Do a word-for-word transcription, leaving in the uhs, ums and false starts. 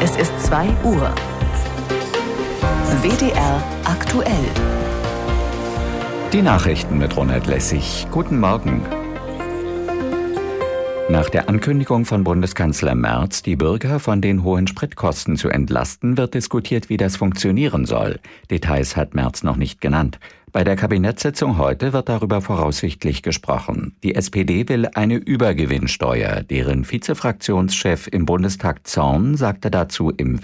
Es ist zwei Uhr. W D R aktuell. Die Nachrichten mit Ronald Lessig. Guten Morgen. Nach der Ankündigung von Bundeskanzler Merz, die Bürger von den hohen Spritkosten zu entlasten, wird diskutiert, wie das funktionieren soll. Details hat Merz noch nicht genannt. Bei der Kabinettssitzung heute wird darüber voraussichtlich gesprochen. Die S P D will eine Übergewinnsteuer. Deren Vizefraktionschef im Bundestag Zorn sagte dazu im